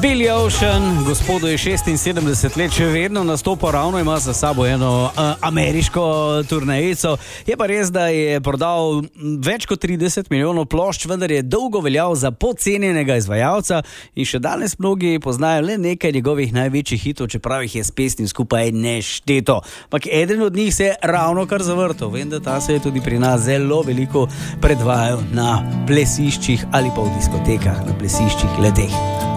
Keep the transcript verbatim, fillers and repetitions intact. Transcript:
Billy Ocean, gospodu je šestinsedemdeset let, še vedno nastopa, ravno ima za sabo eno uh, ameriško turnejico. Je pa res, da je prodal več kot trideset milijonov plošč, vendar je dolgo veljal za podcenjenega izvajalca in še danes mnogi poznajo le nekaj njegovih največjih hitov, čeprav jih je s pesnim skupaj nešteto. Ampak eden od njih se je ravno kar zavrtel. Vem, da ta se je tudi pri nas zelo veliko predvajal na plesiščih ali pa v diskotekah, na plesiščih le teh.